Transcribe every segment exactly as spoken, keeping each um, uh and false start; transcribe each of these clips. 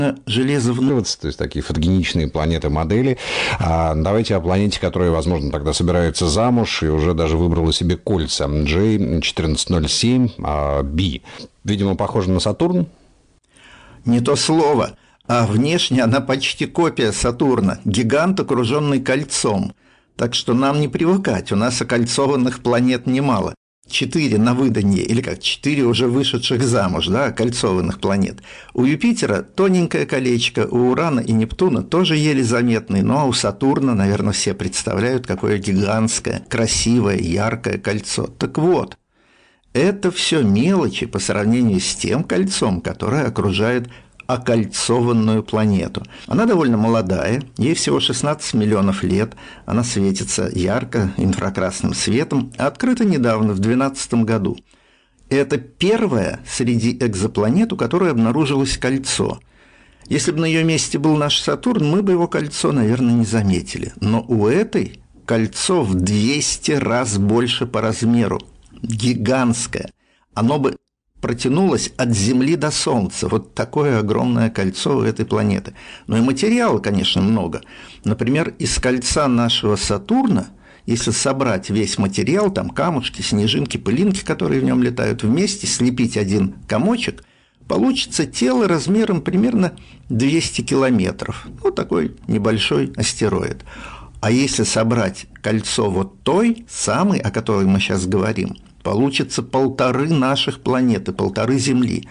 Железо в... То есть такие фотогеничные планеты-модели. А давайте о планете, которая, возможно, тогда собирается замуж и уже даже выбрала себе кольца. джей четырнадцать ноль семь би. Видимо, похоже на Сатурн. Не то слово. А внешне она почти копия Сатурна. Гигант, окруженный кольцом. Так что нам не привыкать. У нас окольцованных планет немало. Четыре на выданье, или как, четыре уже вышедших замуж, да, окольцованных планет. У Юпитера тоненькое колечко, у Урана и Нептуна тоже еле заметный, ну а у Сатурна, наверное, все представляют, какое гигантское, красивое, яркое кольцо. Так вот, это все мелочи по сравнению с тем кольцом, которое окружает окольцованную планету. Она довольно молодая, ей всего шестнадцать миллионов лет, она светится ярко инфракрасным светом, открыта недавно, в две тысячи двенадцатом году. Это первая среди экзопланет, у которой обнаружилось кольцо. Если бы на ее месте был наш Сатурн, мы бы его кольцо, наверное, не заметили. Но у этой кольцо в двести раз больше по размеру, гигантское. Оно бы протянулось от Земли до Солнца. Вот такое огромное кольцо у этой планеты. Но и материала, конечно, много. Например, из кольца нашего Сатурна, если собрать весь материал, там камушки, снежинки, пылинки, которые в нем летают, вместе слепить один комочек, получится тело размером примерно двести километров. Ну, такой небольшой астероид. А если собрать кольцо вот той самой, о которой мы сейчас говорим, получится полторы наших планеты, полторы Земли.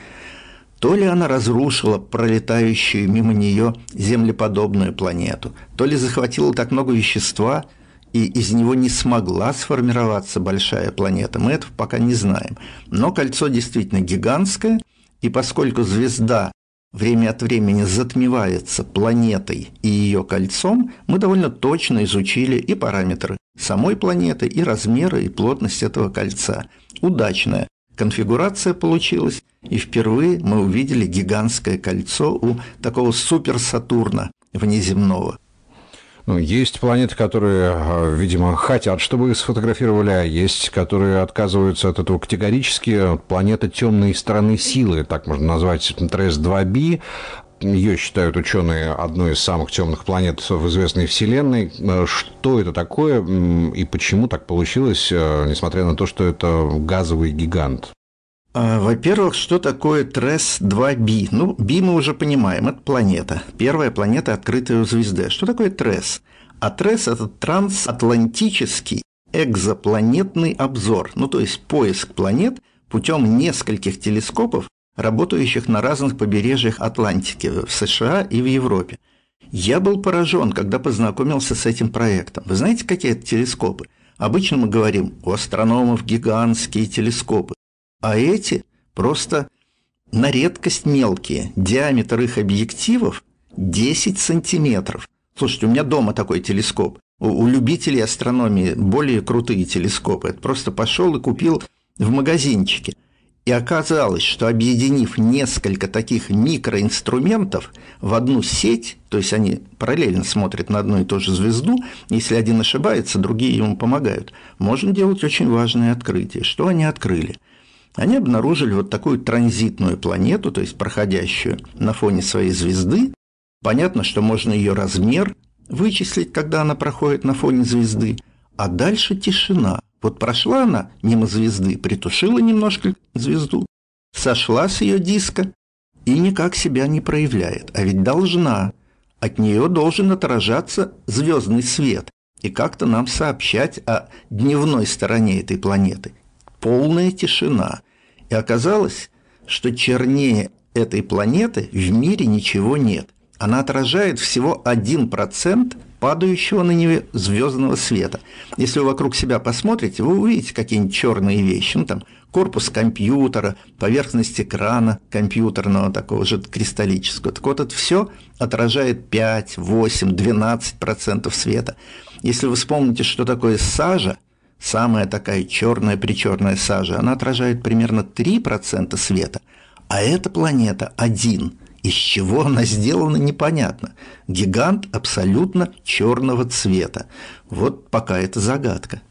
То ли она разрушила пролетающую мимо нее землеподобную планету, то ли захватила так много вещества, и из него не смогла сформироваться большая планета. Мы этого пока не знаем. Но кольцо действительно гигантское, и поскольку звезда время от времени затмевается планетой и ее кольцом, мы довольно точно изучили и параметры самой планеты, и размеры, и плотность этого кольца. Удачная конфигурация получилась, и впервые мы увидели гигантское кольцо у такого супер-Сатурна внеземного. Ну, есть планеты, которые, видимо, хотят, чтобы их сфотографировали, а есть, которые отказываются от этого категорически. Планета темной стороны силы, так можно назвать, Трес два би. Ее считают ученые одной из самых темных планет в известной Вселенной. Что это такое и почему так получилось, несмотря на то, что это газовый гигант? Во-первых, что такое Трес два би? Ну, би мы уже понимаем, это планета. Первая планета, открытая у звезды. Что такое Трес? А Трес – это трансатлантический экзопланетный обзор. Ну, то есть поиск планет путем нескольких телескопов, работающих на разных побережьях Атлантики, в США и в Европе. Я был поражен, когда познакомился с этим проектом. Вы знаете, какие это телескопы? Обычно мы говорим, у астрономов гигантские телескопы. А эти просто на редкость мелкие. Диаметр их объективов десять сантиметров. Слушайте, у меня дома такой телескоп. У, у любителей астрономии более крутые телескопы. Это просто пошел и купил в магазинчике. И оказалось, что объединив несколько таких микроинструментов в одну сеть, то есть они параллельно смотрят на одну и ту же звезду, если один ошибается, другие ему помогают, можно делать очень важное открытие. Что они открыли? Они обнаружили вот такую транзитную планету, то есть проходящую на фоне своей звезды. Понятно, что можно ее размер вычислить, когда она проходит на фоне звезды, а дальше тишина. Вот прошла она мимо звезды, притушила немножко звезду, сошла с ее диска и никак себя не проявляет. А ведь должна, от нее должен отражаться звездный свет и как-то нам сообщать о дневной стороне этой планеты. Полная тишина. И оказалось, что чернее этой планеты в мире ничего нет. Она отражает всего один процент падающего на нее звездного света. Если вы вокруг себя посмотрите, вы увидите какие-нибудь черные вещи. Ну, там, корпус компьютера, поверхность экрана компьютерного, такого же кристаллического. Так вот, это все отражает пять, восемь, двенадцать процентов света. Если вы вспомните, что такое сажа, самая такая черная-причерная сажа, она отражает примерно три процента света, а эта планета один. Из чего она сделана, непонятно. Гигант абсолютно черного цвета. Вот пока это загадка.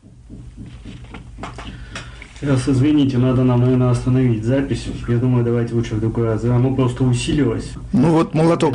Сейчас, извините, надо нам, наверное, остановить запись. Я думаю, давайте лучше в другой раз. Оно просто усилилось. Ну вот молоток